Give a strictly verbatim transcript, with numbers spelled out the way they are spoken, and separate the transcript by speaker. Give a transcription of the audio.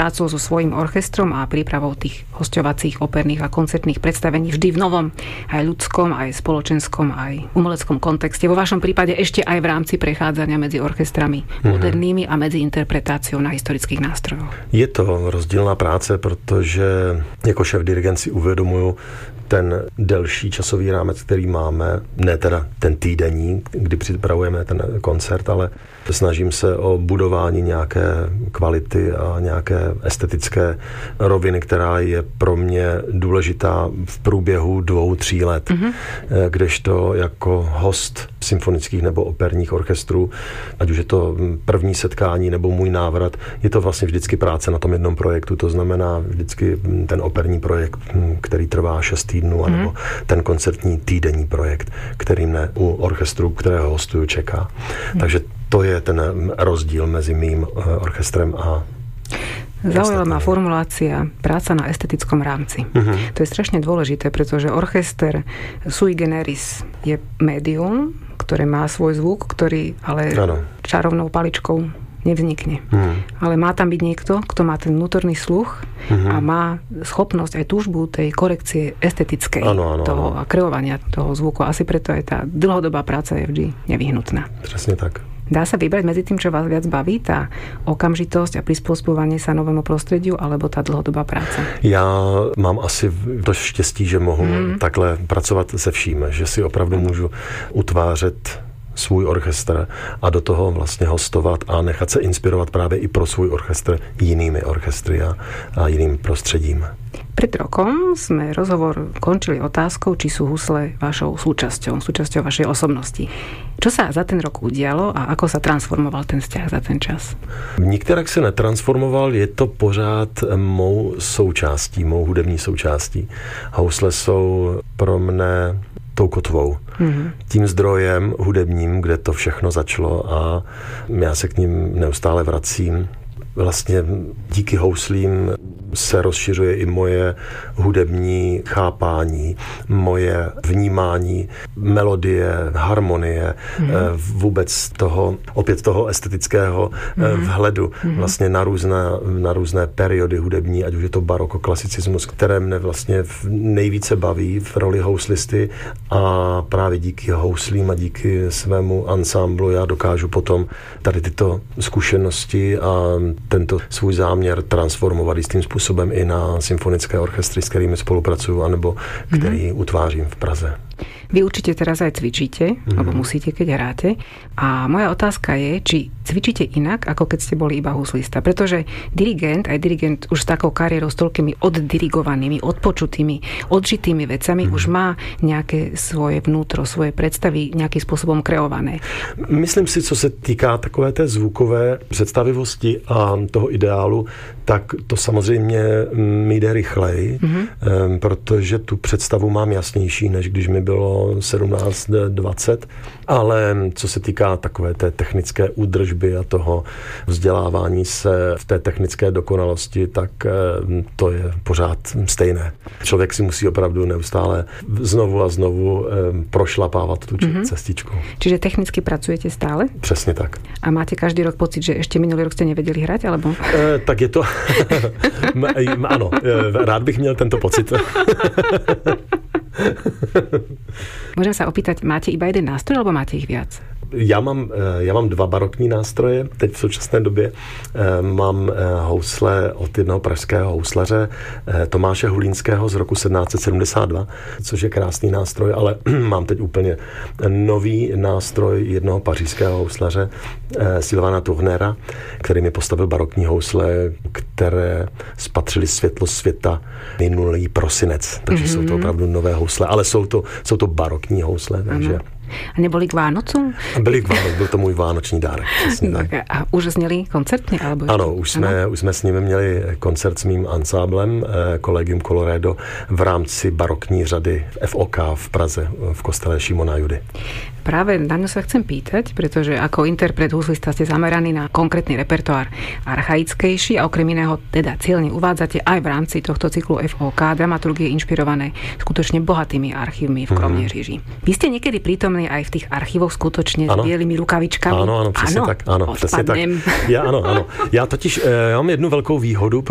Speaker 1: prácou so svojím orchestrom a prípravou tých hosťovacích operných a koncertných predstavení vždy v novom, aj ľudskom, aj spoločenskom, aj umeleckom kontexte. Vo vašom prípade ešte aj v rámci prechádzania medzi orchestrami mm-hmm. modernými a medzi interpretáciou na historických nástrojoch.
Speaker 2: Je to rozdílná práce, protože jako šéf dirigent si uvědomuju ten delší časový rámec, který máme, ne teda ten týdenní, kdy připravujeme ten koncert, ale snažím se o budování nějaké kvality a nějaké estetické roviny, která je pro mě důležitá v průběhu dvou, tří let. Mm-hmm. Kdežto jako host symfonických nebo operních orchestrů, ať už je to první setkání nebo můj návrat, je to vlastně vždycky práce na tom jednom projektu. To znamená vždycky ten operní projekt, který trvá šest týdnů, anebo mm. ten koncertní týdenní projekt, který mne u orchestru, kterého hostuju, čeká. Mm. Takže to je ten rozdíl mezi mým orchestrem a
Speaker 1: Zaujala ma formulácia práca na estetickom rámci. Uh-huh. To je strašne dôležité, pretože orchester sui generis je médium, ktoré má svoj zvuk, ktorý ale ano. čarovnou paličkou nevznikne. Uh-huh. Ale má tam byť niekto, kto má ten vnútorný sluch uh-huh. a má schopnosť aj túžbu tej korekcie estetickej ano, ano, toho ano. a kreovania toho zvuku. Asi preto aj tá dlhodobá práca je vždy nevyhnutná.
Speaker 2: Presne tak.
Speaker 1: Dá sa vybrať medzi tým, čo vás viac baví, tá okamžitosť a prispôsobovanie sa novému prostrediu, alebo tá dlhodobá práca?
Speaker 2: Já mám asi to štěstí, že mohu mm. takhle pracovat se vším, že si opravdu můžu utvářet svůj orchestr a do toho vlastně hostovat a nechat se inspirovat právě i pro svůj orchestr jinými orchestry a, a jiným prostředím.
Speaker 1: Pred rokom sme rozhovor končili otázkou, či sú husle vašou súčasťou, súčasťou vašej osobnosti. Čo sa za ten rok udialo a ako sa transformoval ten vzťah za ten čas?
Speaker 2: Nikterak se netransformoval, je to pořád mou součástí, mou hudební součástí. Housle jsou pro mne tou kotvou. Mm-hmm. Tím zdrojem hudebním, kde to všechno začalo a já se k ním neustále vracím. Vlastně díky houslím se rozšiřuje i moje hudební chápání, moje vnímání melodie, harmonie, mm-hmm. vůbec toho, opět toho estetického mm-hmm. vhledu mm-hmm. vlastně na různé, na různé periody hudební, ať už je to baroko, klasicismus, které mne vlastně nejvíce baví v roli houslisty a právě díky houslím a díky svému ansámblu já dokážu potom tady tyto zkušenosti a tento svůj záměr transformovat jistým způsobem i na symfonické orchestry, s kterými spolupracuju, anebo který mm-hmm. utvářím v Praze.
Speaker 1: Vy určite teraz aj cvičíte, mm-hmm. alebo musíte, keď hráte. A moja otázka je, či cvičíte inak, ako keď ste boli iba huslista. Pretože dirigent, aj dirigent už s takou kariérou, s toľkými oddirigovanými, odpočutými, odžitými vecami mm-hmm. už má nejaké svoje vnútro, svoje predstavy nejakým spôsobom kreované.
Speaker 2: Myslím si, co se týká takové té zvukové představivosti a toho ideálu, tak to samozřejmě mi jde rychleji, mm-hmm. protože tu představu mám jasnější, než když mi bylo sedmnáct dvacet, ale co se týká takové té technické údržby a toho vzdělávání se v té technické dokonalosti, tak to je pořád stejné. Člověk si musí opravdu neustále znovu a znovu prošlapávat tu mm-hmm. cestičku.
Speaker 1: Čiže technicky pracujete stále?
Speaker 2: Přesně tak.
Speaker 1: A máte každý rok pocit, že ešte minulý rok ste nevedeli hrať, alebo?
Speaker 2: E, tak je to... ano, rád bych měl tento pocit.
Speaker 1: Môžem sa opýtať, máte iba jeden nástroj, alebo máte ich viac?
Speaker 2: Já mám, já mám dva barokní nástroje. Teď v současné době mám housle od jednoho pražského houslaře Tomáše Hulínského z roku sedmnáct sedmdesát dva, což je krásný nástroj, ale mám teď úplně nový nástroj jednoho pařížského houslaře Sylvana Tournera, který mi postavil barokní housle, které spatřily světlo světa minulý prosinec. Takže mm-hmm. jsou to opravdu nové housle, ale jsou to, jsou to barokní housle, takže...
Speaker 1: A neboli k Vánocům?
Speaker 2: Byli k Vánocům, byl to můj vánoční dárek.
Speaker 1: Tak. A už zněli koncertně? Alebo
Speaker 2: ano, už jsme, už jsme s nimi měli koncert s mým ansáblem Collegium Colloredo v rámci barokní řady F O K v Praze v kostele Šimona Judy.
Speaker 1: Práve na ňu sa chcem pýtať, pretože ako interpret huslista ste zameraní na konkrétny repertoár archaickejší a okrem iného teda cieľne uvádzate aj v rámci tohto cyklu F O K dramaturgie inšpirované skutočne bohatými archívmi v Kroměříži. Mm-hmm. Vy ste niekedy prítomní aj v tých archívoch skutočne ano. S bielými rukavičkami?
Speaker 2: Áno, áno, presne tak. Áno, presne tak. Ja, áno, áno. Ja totiž ja mám jednu veľkou výhodu,